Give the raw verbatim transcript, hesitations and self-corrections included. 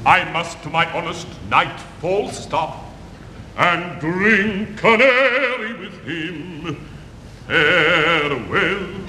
I must to my honest knight Falstaff, and drink canary with him. Farewell.